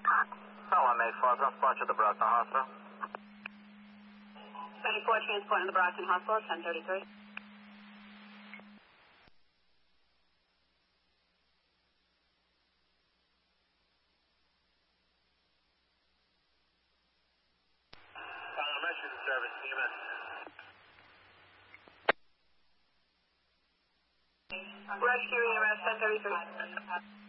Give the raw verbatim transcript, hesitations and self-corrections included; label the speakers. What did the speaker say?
Speaker 1: Oh, I'm eight four, transport to the Brockton Hospital.
Speaker 2: twenty-four, transport to the Brockton Hospital, ten thirty-three.
Speaker 1: Mission service, C M S.
Speaker 2: Rescue E M S, ten thirty-three.